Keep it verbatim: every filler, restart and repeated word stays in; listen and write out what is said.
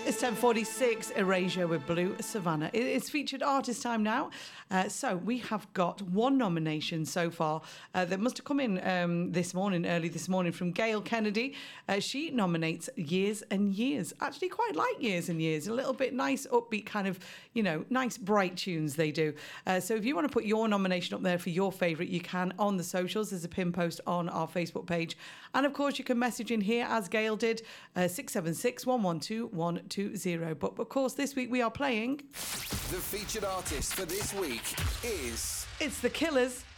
It's ten forty-six, Erasure with Blue Savannah. It's featured artist time now. Uh, so we have got one nomination so far uh, that must have come in um, this morning, early this morning, from Gail Kennedy. Uh, she nominates Years and Years. Actually quite like Years and Years. A little bit nice, upbeat kind of, you know, nice bright tunes they do. Uh, so if you want to put your nomination up there for your favourite, you can on the socials. There's a pin post on our Facebook page. And of course you can message in here as Gail did, uh, six seven six, one one two, one two zero. But of course this week we are playing... The featured artist for this week is... It's The Killers.